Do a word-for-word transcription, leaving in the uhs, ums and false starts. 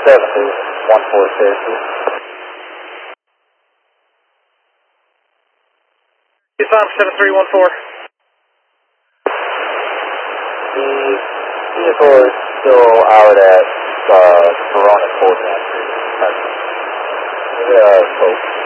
seventy, one four fifty. It's on seven three one four. The vehicle is still out at uh, Corona coordinates. Uh, folks.